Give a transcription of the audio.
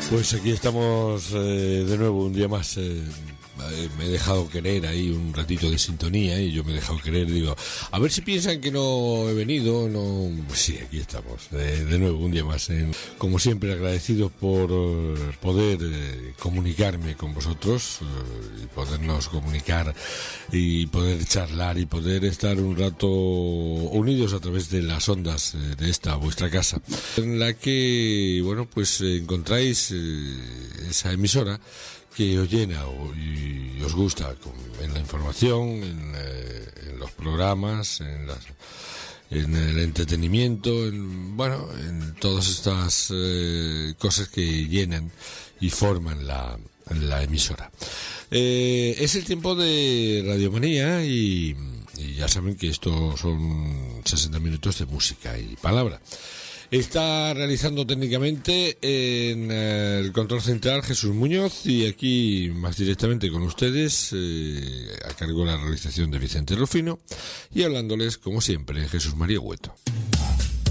Pues aquí estamos de nuevo un día más. Me he dejado querer ahí un ratito de sintonía y yo me he dejado querer, digo, a ver si piensan que no he venido, no. Sí, aquí estamos, de nuevo un día más. Como siempre, agradecido por poder comunicarme con vosotros y podernos comunicar y poder charlar y poder estar un rato unidos a través de las ondas de esta vuestra casa, en la que, bueno, pues encontráis esa emisora que os llena y os gusta en la información, en los programas, en el entretenimiento, en todas estas cosas que llenan y forman la emisora. Es el tiempo de Radiomanía y ya saben que esto son 60 minutos de música y palabra. Está realizando técnicamente en el control central Jesús Muñoz y aquí más directamente con ustedes a cargo de la realización de Vicente Rufino y hablándoles como siempre Jesús María Hueto.